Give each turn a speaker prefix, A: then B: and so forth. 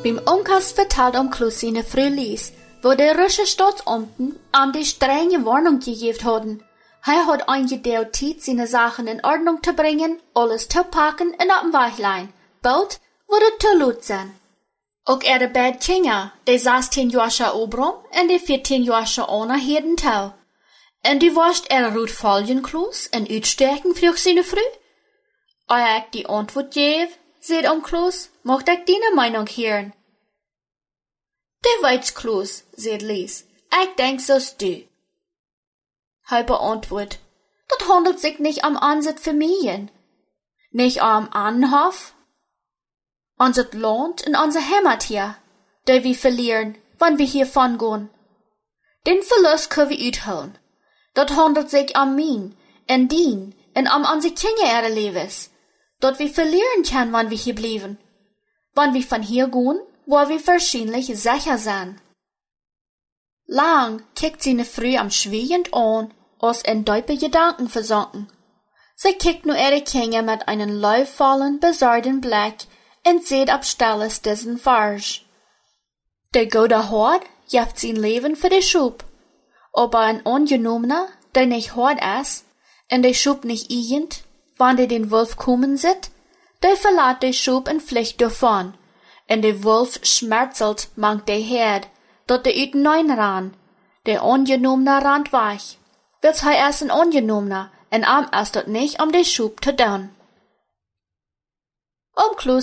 A: Beim Onkast vertelt Kloos seine Frau Lies, wo der russische Staatsbeamten ihm die strenge Warnung gegeben hatten. Er hat eingedeutet Zeit, seine Sachen in Ordnung zu bringen, alles zu packen und auf dem Weichlein. Bald wurde es zu laut sein. Auch de beide Kinder, die 16 Jahre Obram und die 14 Jahre Anna hielten Tau. Und die warst root Folgen Kloos en uitsteken, vroeg seine Frau. Als ich die Antwort gebe, sagt Kloos, mocht ich deine Meinung hören. Du weißt, Kloos, sagt Lies, ich denk so's du. Er beantwortet, das handelt sich nicht am Ansatz Familien, nicht am Anhof, unser Land und unser Heimat hier, der wir verlieren, wann wir hiervon gehen. Den Verlust können wir uitholen. Dat handelt sich am min, en dien, en am unsere Kinder ihre Lebens. Dat wir verlieren können, wann wir hier bleiben. Wann wir von hier gehen, wo wir wahrscheinlich sicher sein. Lang kickt seine Frau am schwiegend an, als in diepe Gedanken versunken. Sie kickt nur ihre Kinder mit einem leidvollen, besorgten Blick und sieht ab Stalles diesen Farsch. Der gute Hort gibt sein Leben für die Schub. Aber ein Ungenommener, der nicht hart ist, und der Schub nicht irgend, wann der den Wolf kommen sieht, der verlässt der Schub in Pflicht davon, und der Wolf schmerzelt mangt der Herd, dort der üten neun ran, der Ungenommener rannt weich, wird's er erst ein Ungenommener, und arm ist dort nicht, der Schub zu tun. Kloos